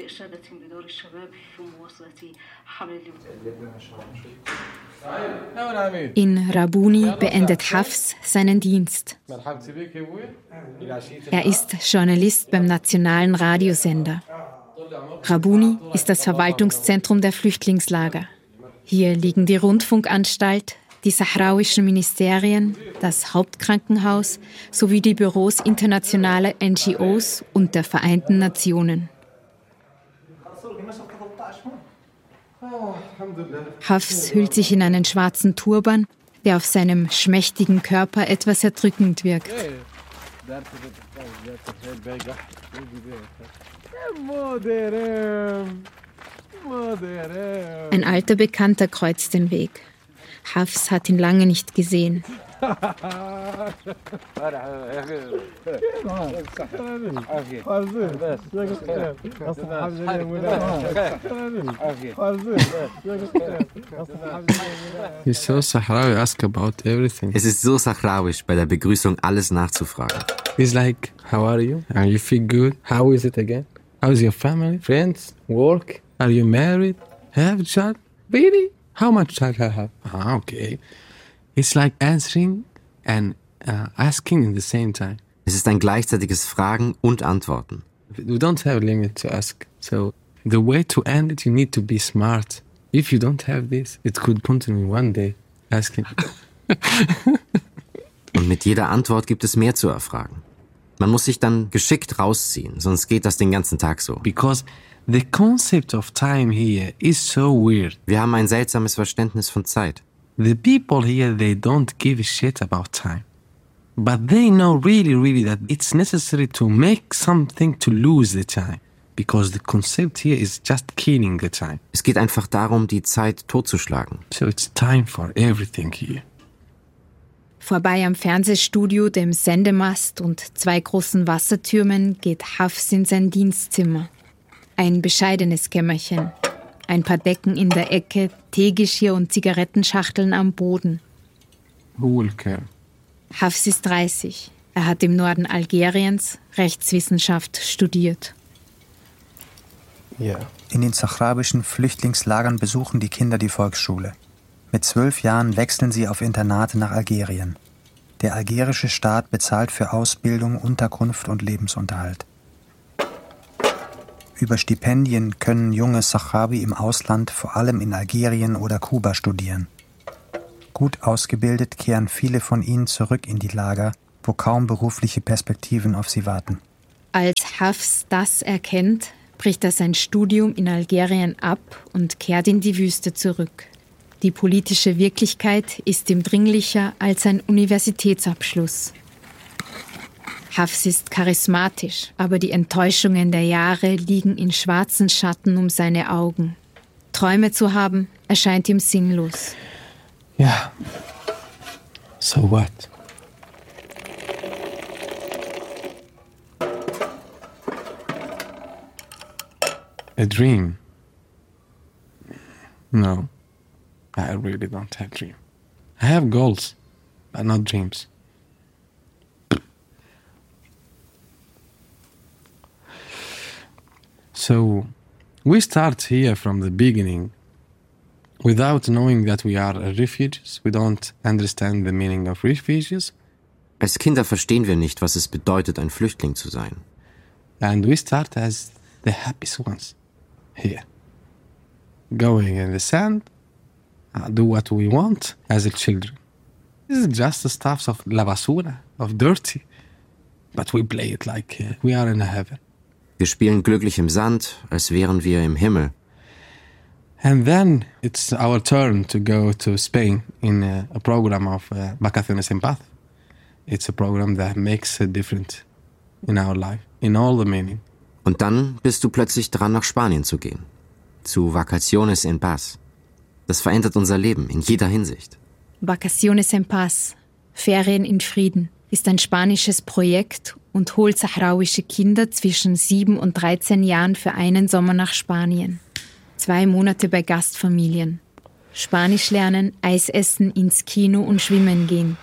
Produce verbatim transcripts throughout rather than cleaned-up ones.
In Rabuni beendet Hafs seinen Dienst. Er ist Journalist beim nationalen Radiosender. Rabuni ist das Verwaltungszentrum der Flüchtlingslager. Hier liegen die Rundfunkanstalt, die sahrauischen Ministerien, das Hauptkrankenhaus sowie die Büros internationaler N G Os und der Vereinten Nationen. Hafs hüllt sich in einen schwarzen Turban, der auf seinem schmächtigen Körper etwas erdrückend wirkt. Ein alter Bekannter kreuzt den Weg. Hafs hat ihn lange nicht gesehen. It's so Sahrawi, ask about everything. Es ist so sahrauisch, bei der Begrüßung alles nachzufragen. It's like, how are you? Are you feel good? How is it again? How's your family? Friends? Work? Are you married? Have a child? Really? How much child I have? Ah, okay. It's like answering and uh, asking in the same time. Es ist ein gleichzeitiges Fragen und Antworten. We don't have a limit to ask. So the way to end it, you need to be smart. If you don't have this, it could continue one day asking. Und mit jeder Antwort gibt es mehr zu erfragen. Man muss sich dann geschickt rausziehen, sonst geht das den ganzen Tag so. Because the concept of time here is so weird. Wir haben ein seltsames Verständnis von Zeit. The people here, they don't give a shit about time. But they know really, really that it's necessary to make something to lose the time. Because the concept here is just killing the time. Es geht einfach darum, die Zeit totzuschlagen. So it's time for everything here. Vorbei am Fernsehstudio, dem Sendemast und zwei großen Wassertürmen geht Hafs in sein Dienstzimmer. Ein bescheidenes Kämmerchen. Ein paar Decken in der Ecke, Teegeschirr und Zigarettenschachteln am Boden. Who will care? Hafs ist dreißig. Er hat im Norden Algeriens Rechtswissenschaft studiert. Yeah. In den sahrauischen Flüchtlingslagern besuchen die Kinder die Volksschule. Mit zwölf Jahren wechseln sie auf Internate nach Algerien. Der algerische Staat bezahlt für Ausbildung, Unterkunft und Lebensunterhalt. Über Stipendien können junge Sahrawi im Ausland, vor allem in Algerien oder Kuba, studieren. Gut ausgebildet kehren viele von ihnen zurück in die Lager, wo kaum berufliche Perspektiven auf sie warten. Als Hafs das erkennt, bricht er sein Studium in Algerien ab und kehrt in die Wüste zurück. Die politische Wirklichkeit ist ihm dringlicher als ein Universitätsabschluss. Hafs ist charismatisch, aber die Enttäuschungen der Jahre liegen in schwarzen Schatten um seine Augen. Träume zu haben, erscheint ihm sinnlos. Yeah. So what? A dream? No. I really don't have dreams. I have goals, but not dreams. So, we start here from the beginning. Without knowing that we are refugees, we don't understand the meaning of refugees. Als Kinder verstehen wir nicht, was es bedeutet, ein Flüchtling zu sein. And we start as the happiest ones here. Going in the sand, uh, do what we want as a children. This is just the stuff of la basura, of dirty. But we play it like uh, we are in a heaven. Wir spielen glücklich im Sand, als wären wir im Himmel. And then it's our turn to go to Spain in a, a program of uh, Vacaciones en Paz. It's a program that makes a difference in our life, in all the meaning. Und dann bist du plötzlich dran, nach Spanien zu gehen. Zu Vacaciones en Paz. Das verändert unser Leben in jeder Hinsicht. Vacaciones en Paz, Ferien in Frieden, ist ein spanisches Projekt und holt sahrauische Kinder zwischen sieben und dreizehn Jahren für einen Sommer nach Spanien. Zwei Monate bei Gastfamilien. Spanisch lernen, Eis essen, ins Kino und schwimmen gehen.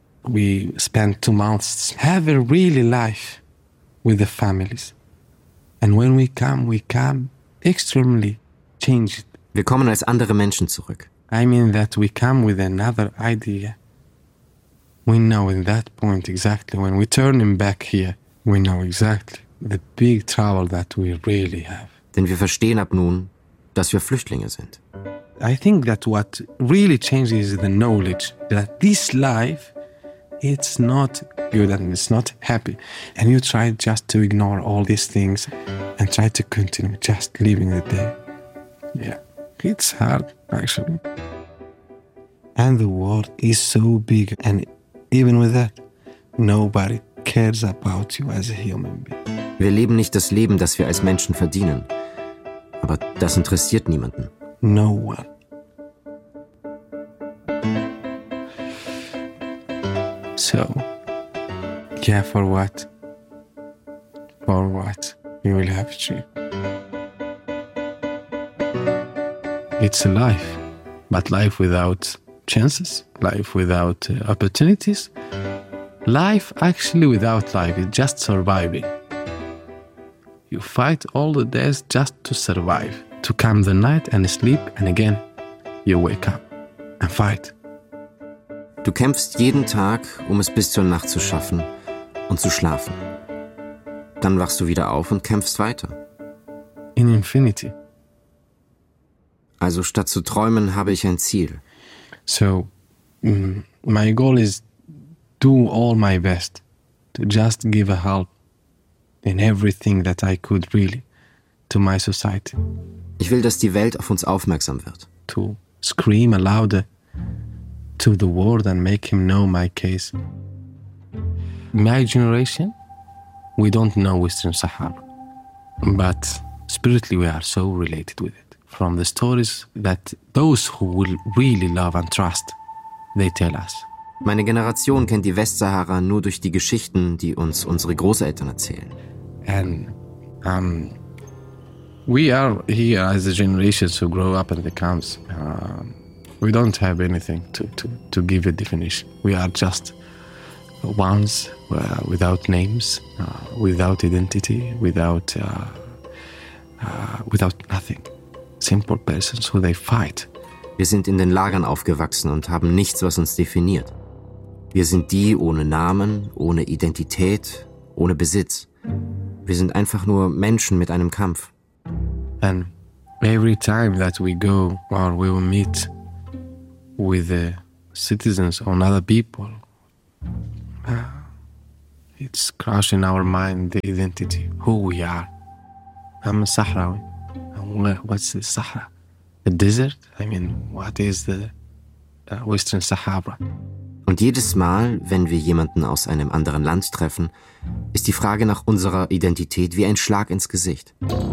We spend two months, have a really life with the families. And when we come, we come extremely changed. Wir kommen als andere Menschen zurück. I mean that we come with another idea. We know in that point exactly, when we turn him back here, we know exactly the big trouble that we really have. Denn wir verstehen ab nun, dass wir Flüchtlinge sind. I think that what really changes is the knowledge that this life, it's not good and it's not happy. And you try just to ignore all these things and try to continue just living the day. Yeah, it's hard actually. And the world is so big, and even with that, nobody cares about you as a human being. Wir leben nicht das Leben, das wir als Menschen verdienen. Aber das interessiert niemanden. No one. So, yeah, for what? For what? You will have to. It's a life, but life without chances, life without uh, opportunities, life actually without life is just surviving. You fight all the days just to survive, to come the night and sleep, and again you wake up and fight. Du kämpfst jeden Tag, um es bis zur Nacht zu schaffen und zu schlafen. Dann wachst du wieder auf und kämpfst weiter. In infinity. Also statt zu träumen, habe ich ein Ziel. So, mm, my goal is do all my best to just give a help in everything that I could really to my society. Ich will, dass die Welt auf uns aufmerksam wird. To scream louder to the world and make him know my case. My generation, we don't know Western Sahara, but spiritually we are so related with it. From the stories that those who will really love and trust, they tell us. Meine Generation kennt die Westsahara nur durch die Geschichten, die uns unsere Großeltern erzählen. And um, we are here as a generation who grow up in the camps. Uh, we don't have anything to, to, to give a definition. We are just ones uh, without names, uh, without identity, without, uh, uh, without nothing. Simple persons who they fight. Wir sind in den Lagern aufgewachsen und haben nichts, was uns definiert. Wir sind die ohne Namen, ohne Identität, ohne Besitz. Wir sind einfach nur Menschen mit einem Kampf. And every time that we go or we will meet with the citizens or other people, uh, it's crushing our mind, the identity, who we are. I'm a Sahrawi. What's the Sahara? The desert? I mean, what is the uh, Western Sahara? Und jedes Mal, wenn wir jemanden aus einem anderen Land treffen, ist die Frage nach unserer Identität wie ein Schlag ins Gesicht.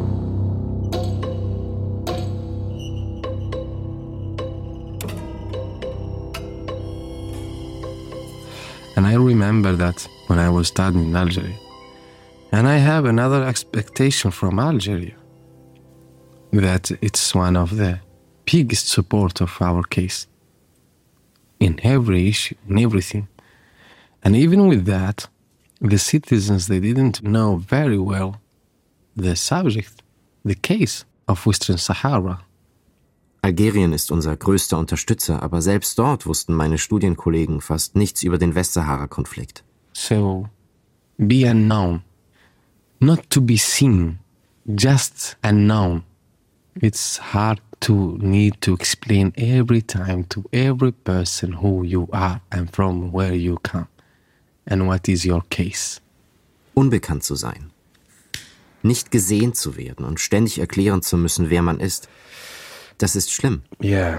And I remember that when I was studying in Algeria. And I have another expectation from Algeria. That it's one of the biggest support of our case. In every issue, in everything. And even with that, the citizens, they didn't know very well the subject, the case of Western Sahara. Algerien ist unser größter Unterstützer, aber selbst dort wussten meine Studienkollegen fast nichts über den Westsahara-Konflikt. So, be unknown. Not to be seen, just unknown. It's hard to need to explain every time to every person who you are and from where you come and what is your case. Unbekannt zu sein. Nicht gesehen zu werden und ständig erklären zu müssen, wer man ist. Das ist schlimm. Yeah.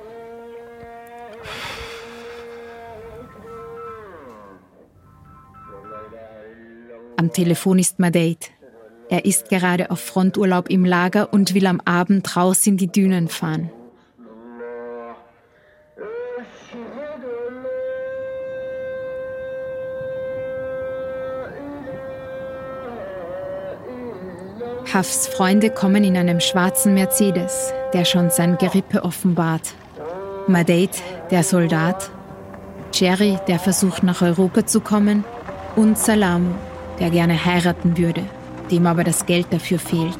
Am Telefon ist Madate. Er ist gerade auf Fronturlaub im Lager und will am Abend raus in die Dünen fahren. Hafs Freunde kommen in einem schwarzen Mercedes, der schon sein Gerippe offenbart. Madate, der Soldat, Jerry, der versucht nach Europa zu kommen, und Salamu, der gerne heiraten würde, dem aber das Geld dafür fehlt.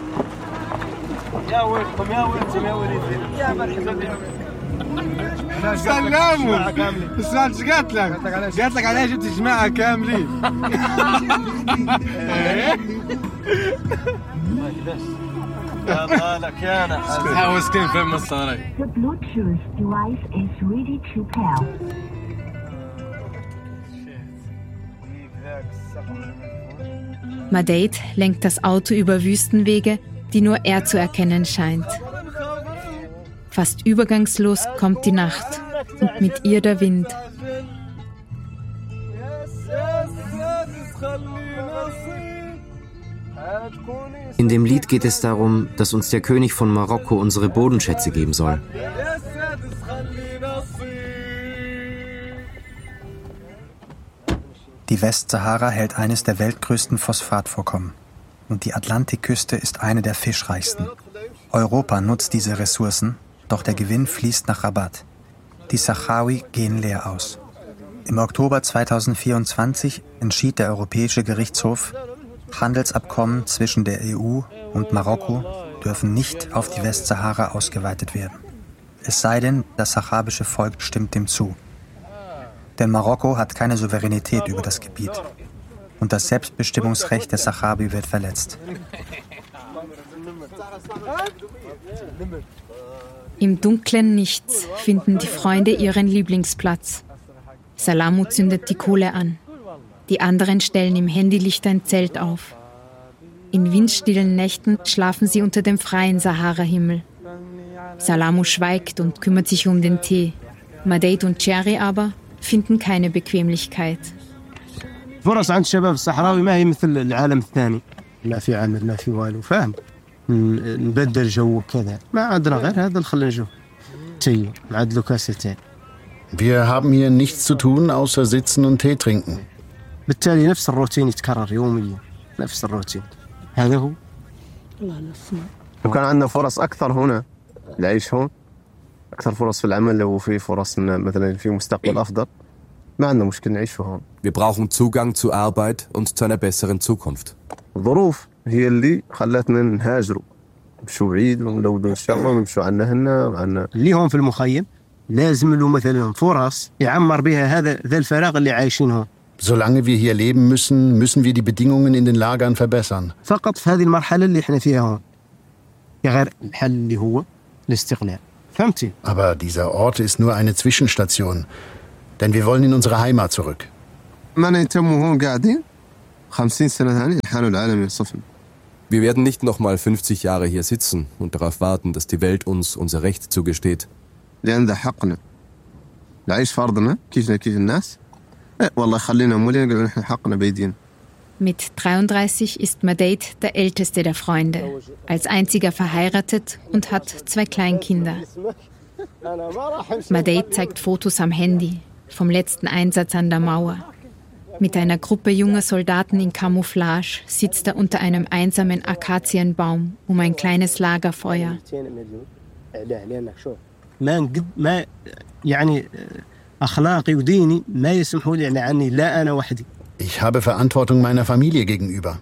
سلموا بس ايش قالت لك؟ قالت لك عليها جبت جماعة كاملين. يلا لك يا انا حاوس كيف فهم الصاري. The Bluetooth device is ready to pair. Madate lenkt das Auto über Wüstenwege, die nur er zu erkennen scheint. Fast übergangslos kommt die Nacht und mit ihr der Wind. In dem Lied geht es darum, dass uns der König von Marokko unsere Bodenschätze geben soll. Die Westsahara hält eines der weltgrößten Phosphatvorkommen. Und die Atlantikküste ist eine der fischreichsten. Europa nutzt diese Ressourcen, doch der Gewinn fließt nach Rabat. Die Sahrawi gehen leer aus. Im Oktober zweitausendvierundzwanzig entschied der Europäische Gerichtshof, Handelsabkommen zwischen der E U und Marokko dürfen nicht auf die Westsahara ausgeweitet werden. Es sei denn, das saharabische Volk stimmt dem zu. Denn Marokko hat keine Souveränität über das Gebiet. Und das Selbstbestimmungsrecht der Sahrawi wird verletzt. Im dunklen Nichts finden die Freunde ihren Lieblingsplatz. Salamou zündet die Kohle an. Die anderen stellen im Handylicht ein Zelt auf. In windstillen Nächten schlafen sie unter dem freien Sahara-Himmel. Salamou schweigt und kümmert sich um den Tee. Madate und Cherry aber finden keine Bequemlichkeit. فرص عند الشباب الصحراوي ما هي مثل العالم الثاني. لا في عمل ما في والو فاهم. نبدل جو كذا. ما عندنا غير هذا الخلنا جو. تي نعدلو كاستين. Wir haben hier nichts zu tun, außer sitzen und Tee trinken. بالتالي نفس الروتين يتكرر يوميا. نفس الروتين. هذا هو. لو كان عندنا فرص أكثر هنا نعيش هون أكثر فرص في العمل وفي فرص مثلا في مستقبل أفضل ما عندنا مشكلة نعيش هون. Wir brauchen Zugang zu Arbeit und zu einer besseren Zukunft. الظروف هي اللي خلتنا نهاجروا نمشوا بعيد ونلودوا الشغل ونمشوا عنا هنا وعنا اللي هون في المخيم لازم له مثلا فرص يعمر بها هذا ذا الفراغ اللي عايشين هون. Solange wir hier leben müssen, müssen wir die Bedingungen in den Lagern verbessern. فقط في هذه المرحلة اللي احنا فيها هون. غير الحل اللي هو الاستقلال. فهمتي؟ Aber dieser Ort ist nur eine Zwischenstation, denn wir wollen in unsere Heimat zurück. ما نهتموا هون قاعدين خمسين سنة ثانية الحال العالمي يصفن. Wir werden nicht noch mal fünfzig Jahre hier sitzen und darauf warten, dass die Welt uns unser Recht zugesteht. لأن ذا حقنا نعيش فرضنا كيفنا كيف الناس. والله خلينا مولين نقول نحن حقنا بيدين. Mit dreiunddreißig ist Madate der älteste der Freunde, als einziger verheiratet und hat zwei Kleinkinder. Madate zeigt Fotos am Handy vom letzten Einsatz an der Mauer. Mit einer Gruppe junger Soldaten in Camouflage sitzt er unter einem einsamen Akazienbaum um ein kleines Lagerfeuer. Ich habe Verantwortung meiner Familie gegenüber.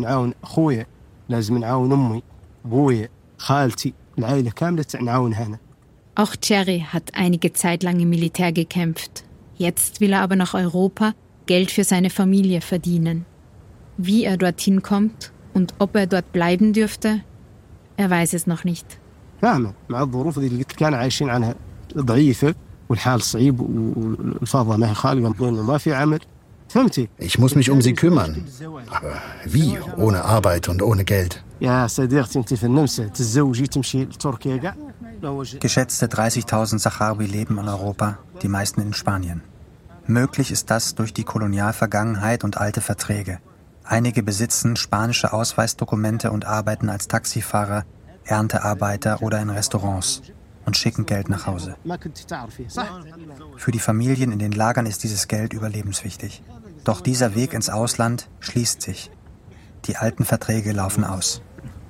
Auch Cherry hat einige Zeit lang im Militär gekämpft. Jetzt will er aber nach Europa Geld für seine Familie verdienen. Wie er dorthin kommt und ob er dort bleiben dürfte, er weiß es noch nicht. فاهمة مع الظروف اللي كان عايشين عنها ضعيفة والحال صعيب والفاضة ما هي خالقة وما في عمل. فهمتي؟ Ich muss mich um sie kümmern. Aber wie? Ohne Arbeit und ohne Geld. يا صديقتي انت في النمسا تتزوجي تمشي لتركيا كاع. Geschätzte dreißigtausend Sahrawi leben in Europa, die meisten in Spanien. Möglich ist das durch die Kolonialvergangenheit und alte Verträge. Einige besitzen spanische Ausweisdokumente und arbeiten als Taxifahrer, Erntearbeiter oder in Restaurants und schicken Geld nach Hause. Für die Familien in den Lagern ist dieses Geld überlebenswichtig. Doch dieser Weg ins Ausland schließt sich. Die alten Verträge laufen aus.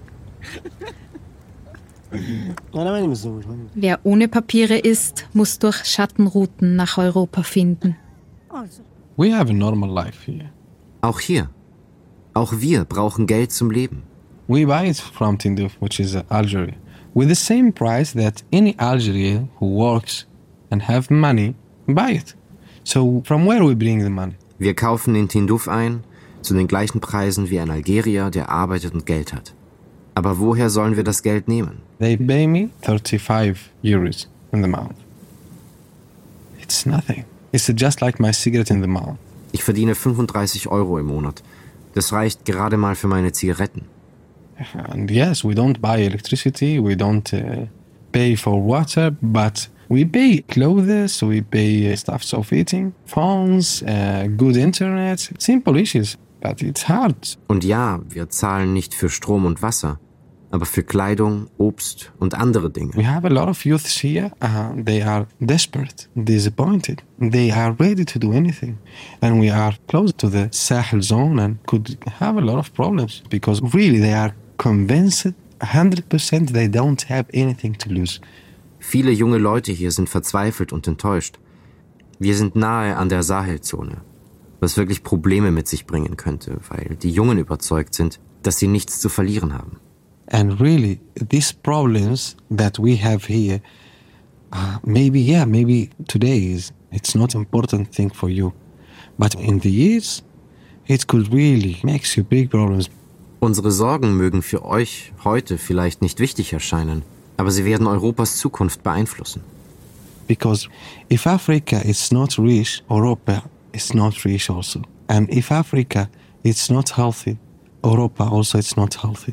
Wer ohne Papiere ist, muss durch Schattenrouten nach Europa finden. We have a normal life here. Auch hier. Auch wir brauchen Geld zum Leben. We buy it from Tindouf, which is Algeria, with the same price that any Algerian who works and have money buy it. So from where we bring the money? Wir kaufen in Tindouf ein, zu den gleichen Preisen wie ein Algerier, der arbeitet und Geld hat. Aber woher sollen wir das Geld nehmen? They pay me thirty-five euros in the month. It's nothing. It's just like my cigarette in the month. Ich verdiene fünfunddreißig Euro im Monat. Das reicht gerade mal für meine Zigaretten. And yes, we don't buy electricity, we don't uh, pay for water, but we pay clothes, we pay stuff of eating, phones, uh, good internet, simple issues, but it's hard. Und ja, wir zahlen nicht für Strom und Wasser, aber für Kleidung, Obst und andere Dinge. We have a lot of youths here, uh, they are desperate, disappointed, they are ready to do anything. And we are close to the Sahel zone and could have a lot of problems because really they are convinced one hundred percent they don't have anything to lose. Viele junge Leute hier sind verzweifelt und enttäuscht. Wir sind nahe an der Sahelzone, was wirklich Probleme mit sich bringen könnte, weil die Jungen überzeugt sind, dass sie nichts zu verlieren haben. And really, these problems that we have here, uh, maybe, yeah, maybe today is, it's not an important thing for you. But in the years, it could really make you big problems. Unsere Sorgen mögen für euch heute vielleicht nicht wichtig erscheinen, aber sie werden Europas Zukunft beeinflussen. Because if Africa is not rich, Europa is not rich also. And if Africa is not healthy, Europa also is not healthy.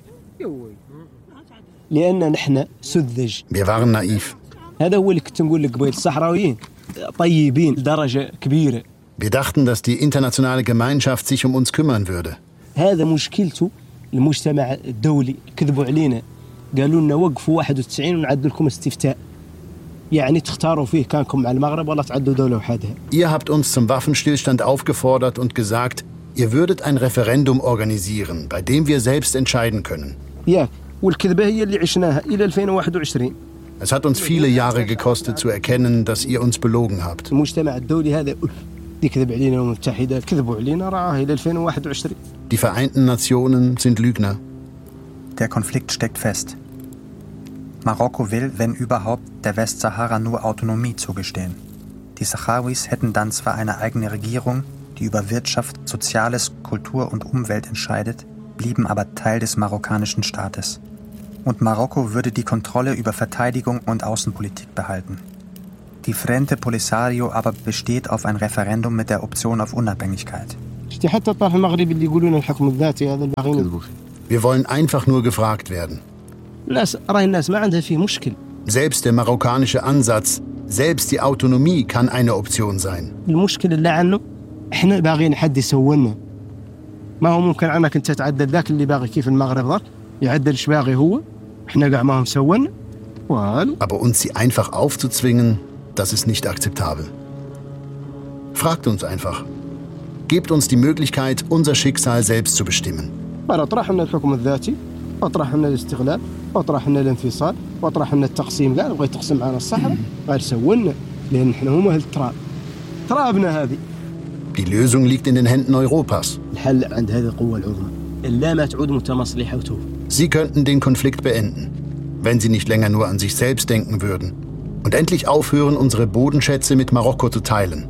لأن نحن سذج. Wir waren naiv. هذا هو اللي كنت نقول لك قبيل الصحراويين طيبين لدرجة كبيرة. Wir dachten, dass die internationale Gemeinschaft sich um uns kümmern würde. هذا مشكلته المجتمع الدولي كذبوا علينا قالوا لنا وقفوا واحد وتسعين ونعدوا لكم استفتاء يعني تختاروا فيه كانكم مع المغرب ولا تعدوا دولة وحدها. Ihr habt uns zum Waffenstillstand aufgefordert und gesagt, ihr würdet ein Referendum organisieren, bei dem wir selbst entscheiden können. Ja, والكذبة هي اللي عشناها إلى ألفين وواحد وعشرين. Es hat uns viele Jahre gekostet zu erkennen, dass ihr uns belogen habt. المجتمع الدولي هذا يكذب علينا الأمم المتحدة كذبوا علينا رعاه إلى ألفين وواحد وعشرين. Die Vereinten Nationen sind Lügner. Der Konflikt steckt fest. Marokko will, wenn überhaupt, der Westsahara nur Autonomie zugestehen. Die Sahrawis hätten dann zwar eine eigene Regierung, die über Wirtschaft, Soziales, Kultur und Umwelt entscheidet, blieben aber Teil des marokkanischen Staates. Und Marokko würde die Kontrolle über Verteidigung und Außenpolitik behalten. Die Frente Polisario aber besteht auf ein Referendum mit der Option auf Unabhängigkeit. Wir wollen einfach nur gefragt werden. Selbst der marokkanische Ansatz, selbst die Autonomie kann eine Option sein. ما هو ممكن عنك أنت تعدل ذاك اللي باغي كيف المغرب ضل يعدل إيش باغي هو إحنا قاع ما هم سوون والو. Aber uns sie einfach aufzuzwingen, das ist nicht akzeptabel. Fragt uns einfach. Gebt uns die Möglichkeit, unser Schicksal selbst zu bestimmen. أطرح لنا الحكم الذاتي أطرح لنا الاستقلال أطرح لنا الانفصال أطرح لنا التقسيم قال بغى يتقسم معنا الصحراء غير سوونا لأن إحنا هم أهل التراب ترابنا هذه. Die Lösung liegt in den Händen Europas. Sie könnten den Konflikt beenden, wenn sie nicht länger nur an sich selbst denken würden und endlich aufhören, unsere Bodenschätze mit Marokko zu teilen.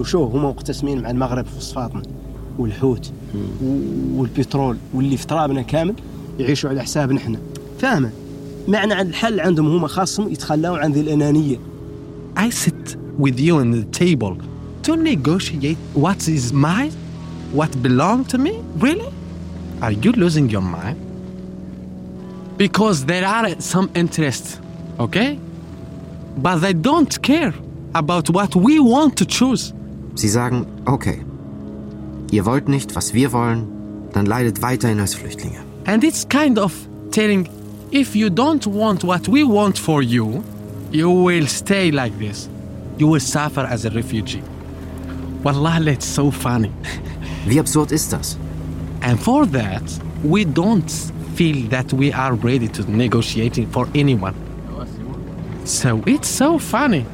I sit with you on the table to negotiate what is mine, what belongs to me? Really? Are you losing your mind? Because there are some interests, okay? But they don't care about what we want to choose. Sie sagen, okay, ihr wollt nicht, was wir wollen, dann leidet weiterhin als Flüchtlinge. And it's kind of telling, if you don't want what we want for you, you will stay like this. You will suffer as a refugee. Wallah, it's so funny. Wie absurd ist das? And for that, we don't feel that we are ready to negotiate for anyone. So it's so funny.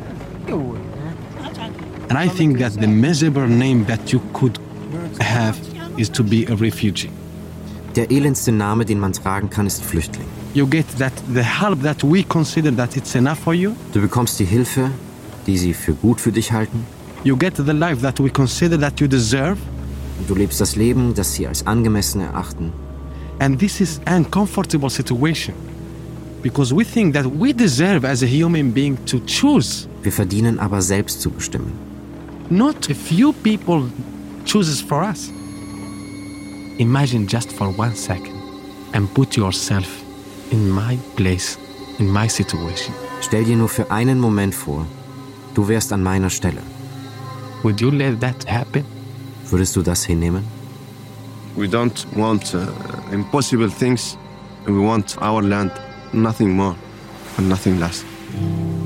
And I think that the miserable name that you could have is to be a refugee. Der elendste Name, den man tragen kann, ist Flüchtling. You get that the help that we consider that it's enough for you. Du bekommst die Hilfe, die sie für gut für dich halten. You get the life that we consider that you deserve. Und du lebst das Leben, das sie als angemessen erachten. And this is an uncomfortable situation. Because we think that we deserve as a human being to choose. Wir verdienen aber selbst zu bestimmen. Not a few people chooses for us. Imagine just for one second and put yourself in my place, in my situation. Stell dir nur für einen Moment vor, du wärst an meiner Stelle. Would you let that happen? Würdest du das hinnehmen? We don't want uh, impossible things. We want our land, nothing more and nothing less.